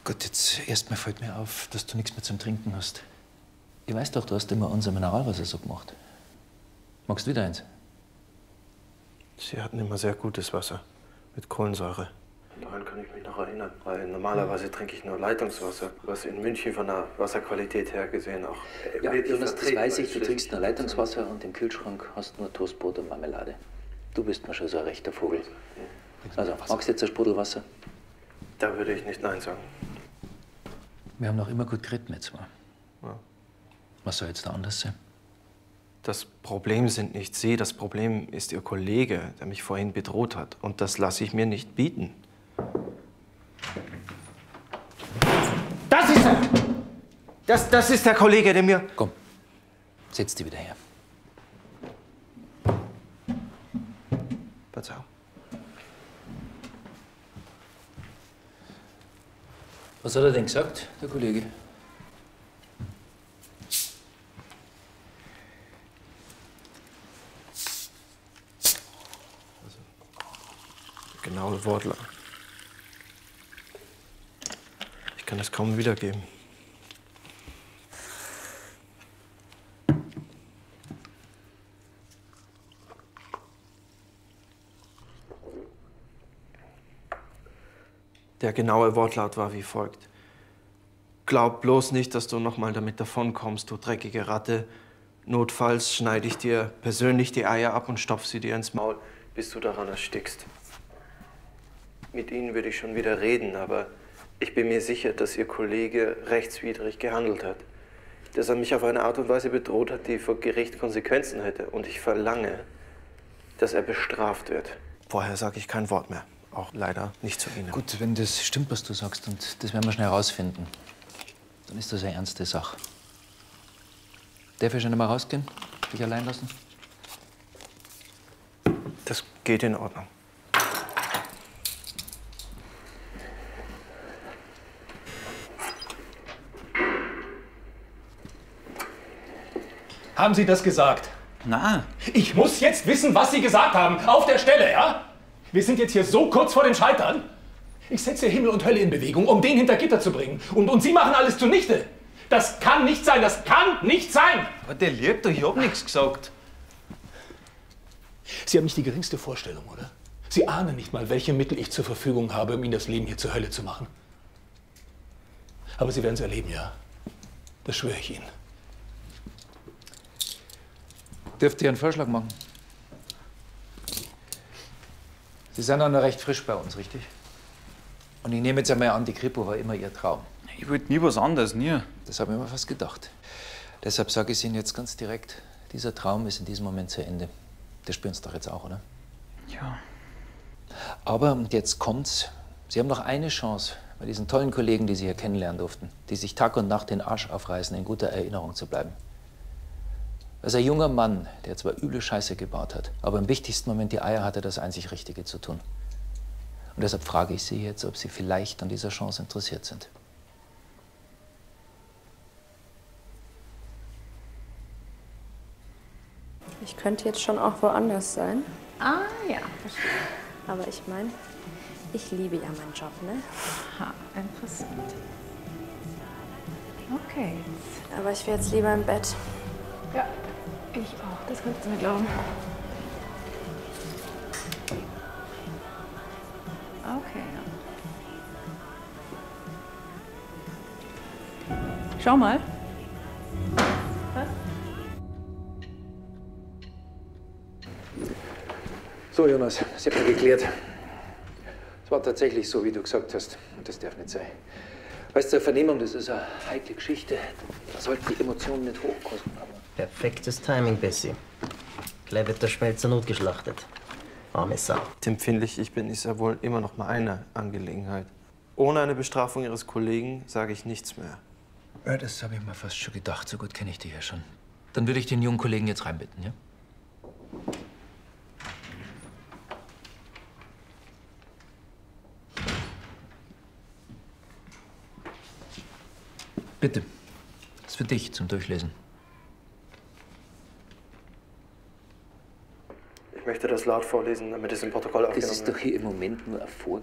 Gut, jetzt erstmal fällt mir auf, dass du nichts mehr zum Trinken hast. Ich weiß doch, du hast immer unser Mineralwasser so gemacht. Magst du wieder eins? Sie hatten immer sehr gutes Wasser mit Kohlensäure. Daran kann ich mich noch erinnern, weil normalerweise trinke ich nur Leitungswasser, was in München von der Wasserqualität her gesehen auch Ja, Jonas, das weiß ich. Du trinkst nur Leitungswasser und im Kühlschrank hast nur Toastbrot und Marmelade. Du bist mir schon so ein rechter Vogel. Also, magst du jetzt ein Sprudelwasser? Da würde ich nicht Nein sagen. Wir haben noch immer gut geredet mit zwei. Ja. Was soll jetzt da anders sein? Das Problem sind nicht Sie, das Problem ist Ihr Kollege, der mich vorhin bedroht hat. Und das lasse ich mir nicht bieten. Das ist er! Das ist der Kollege, der mir... Komm, setz dich wieder her. Verzeihung. Was hat er denn gesagt, der Kollege? Genaue Wortlaut. Ich kann es kaum wiedergeben. Der genaue Wortlaut war wie folgt. Glaub bloß nicht, dass du noch mal damit davonkommst, du dreckige Ratte. Notfalls schneide ich dir persönlich die Eier ab und stopf sie dir ins Maul, bis du daran erstickst. Mit Ihnen würde ich schon wieder reden, aber ich bin mir sicher, dass Ihr Kollege rechtswidrig gehandelt hat. Dass er mich auf eine Art und Weise bedroht hat, die vor Gericht Konsequenzen hätte. Und ich verlange, dass er bestraft wird. Vorher sage ich kein Wort mehr. Auch leider nicht zu Ihnen. Gut, wenn das stimmt, was du sagst, und das werden wir schnell herausfinden, dann ist das eine ernste Sache. Darf ich schon einmal rausgehen? Dich allein lassen? Das geht in Ordnung. Haben Sie das gesagt? Na, Ich muss jetzt wissen, was Sie gesagt haben. Auf der Stelle, ja? Wir sind jetzt hier so kurz vor dem Scheitern. Ich setze Himmel und Hölle in Bewegung, um den hinter Gitter zu bringen. Und Sie machen alles zunichte. Das kann nicht sein, das kann nicht sein! aber der lügt doch, ich hab nichts gesagt. Sie haben nicht die geringste Vorstellung, oder? Sie ahnen nicht mal, welche Mittel ich zur Verfügung habe, um Ihnen das Leben hier zur Hölle zu machen. Aber Sie werden es erleben, ja? Das schwöre ich Ihnen. Dürft ihr einen Vorschlag machen? Sie sind auch noch recht frisch bei uns, richtig? Und ich nehme jetzt einmal an, die Kripo war immer Ihr Traum. Ich wollte nie was anderes, nie. Das habe ich mir fast gedacht. Deshalb sage ich es Ihnen jetzt ganz direkt, dieser Traum ist in diesem Moment zu Ende. Das spüren Sie doch jetzt auch, oder? Ja. Aber, und jetzt kommt's, Sie haben noch eine Chance, bei diesen tollen Kollegen, die Sie hier kennenlernen durften, die sich Tag und Nacht den Arsch aufreißen, in guter Erinnerung zu bleiben. Als ein junger Mann, der zwar üble Scheiße gebaut hat, aber im wichtigsten Moment die Eier hatte, das einzig Richtige zu tun. Und deshalb frage ich Sie jetzt, ob Sie vielleicht an dieser Chance interessiert sind. Ich könnte jetzt schon auch woanders sein. Ah, ja, verstehe. Aber ich meine, ich liebe ja meinen Job, ne? Ha, interessant. Okay. Aber ich wäre jetzt lieber im Bett. Ja, ich auch. Das kannst du mir glauben. Okay, ja. Schau mal. Was? So, Jonas, Sie haben ja geklärt. Es war tatsächlich so, wie du gesagt hast. Und das darf nicht sein. Weißt du, Vernehmung, das ist eine heikle Geschichte. Da sollten die Emotionen nicht hochkosten. Perfektes Timing, Bessie. Gleich wird der Schmelzer notgeschlachtet. Arme Sau. Empfindlich ich bin, ist ja wohl immer noch mal eine Angelegenheit. Ohne eine Bestrafung Ihres Kollegen sage ich nichts mehr. Ja, das habe ich mir fast schon gedacht. So gut kenne ich dich ja schon. Dann würde ich den jungen Kollegen jetzt reinbitten, ja? Bitte. Das ist für dich zum Durchlesen. Ich möchte das laut vorlesen, damit es im Protokoll aufgenommen Das ist doch hier im Moment nur ein